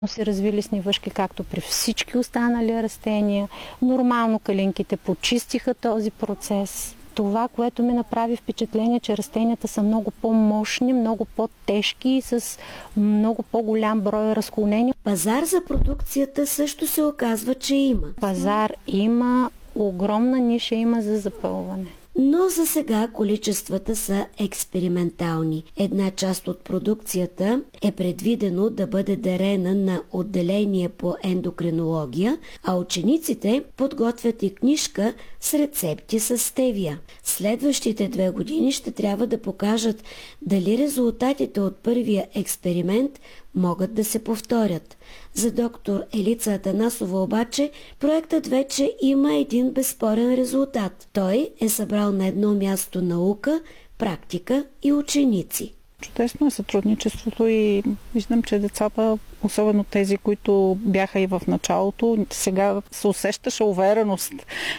се разви листни въшки, както при всички останали растения. Нормално калинките почистиха този процес. Това, което ми направи впечатление, че растенията са много по-мощни, много по-тежки и с много по-голям брой разклонения. Пазар за продукцията също се оказва, че има. Пазар има, огромна ниша има за запълване. Но за сега количествата са експериментални. Една част от продукцията е предвидено да бъде дарена на отделение по ендокринология, а учениците подготвят и книжка с рецепти с стевия. Следващите 2 години ще трябва да покажат дали резултатите от първия експеримент могат да се повторят. За доктор Елица Атанасова обаче проектът вече има един безспорен резултат. Той е събрал на едно място наука, практика и ученици. Чудесно е сътрудничеството и виждам, че децата, особено тези, които бяха и в началото, сега се усещаше увереност.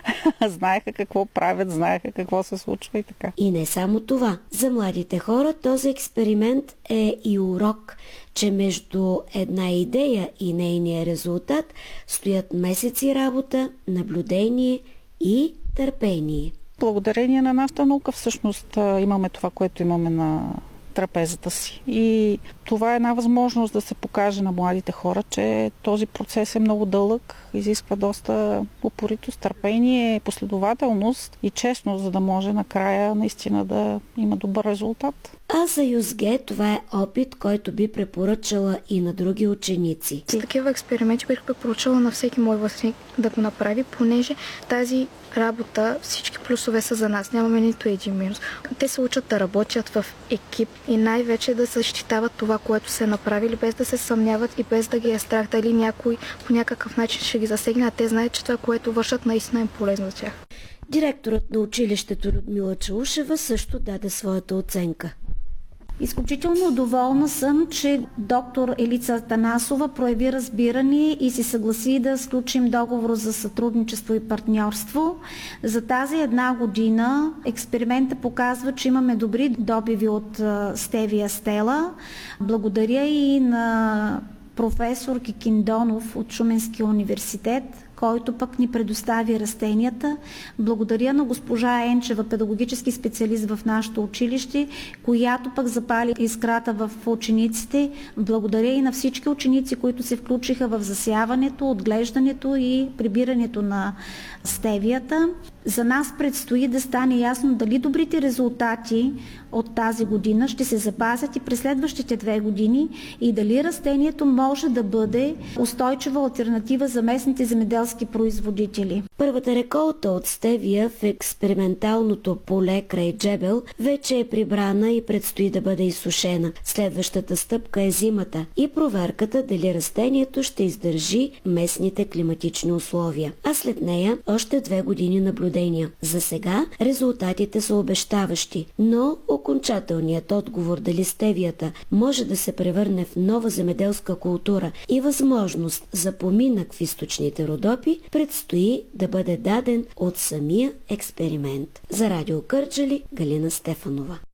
Знаеха какво правят, знаеха какво се случва и така. И не само това. За младите хора този експеримент е и урок, че между една идея и нейния резултат стоят месеци работа, наблюдение и търпение. Благодарение на нашата наука всъщност имаме това, което имаме на трапезата си. И това е една възможност да се покаже на младите хора, че този процес е много дълъг, изисква доста упоритост, търпение, последователност и честност, за да може накрая наистина да има добър резултат. А за Юзге това е опит, който би препоръчала и на други ученици. С такива експерименти бих препоръчала на всеки мой възрастник да го направи, понеже тази работа, всички плюсове са за нас. Нямаме нито един минус. Те се учат да работят в екип и най-вече да защитават това, което са направили, без да се съмняват и без да ги е страх дали някой по някакъв начин ще ги засегне, а те знаят, че това, което вършат, наистина е полезно за тях. Директорът на училището Людмила Чаушева също даде своята оценка. Изключително доволна съм, че доктор Елица Атанасова прояви разбиране и се съгласи да сключим договор за сътрудничество и партньорство. За тази 1 година експеримента показва, че имаме добри добиви от стевия стела. Благодаря и на професор Кикиндонов от Шуменския университет, който пък ни предостави растенията. Благодаря на госпожа Енчева, педагогически специалист в нашето училище, която пък запали искрата в учениците. Благодаря и на всички ученици, които се включиха в засяването, отглеждането и прибирането на стевията. За нас предстои да стане ясно дали добрите резултати от тази година ще се запазят и през следващите 2 години и дали растението може да бъде устойчива алтернатива за местните земеделски производители. Първата реколта от стевия в експерименталното поле край Джебел вече е прибрана и предстои да бъде изсушена. Следващата стъпка е зимата и проверката дали растението ще издържи местните климатични условия. А след нея още 2 години наблюдения. За сега резултатите са обещаващи, но окончателният отговор дали стевията може да се превърне в нова земеделска култура и възможност за поминък в източните Родопи предстои да бъде даден от самия експеримент. За Радио Кърджали, Галина Стефанова.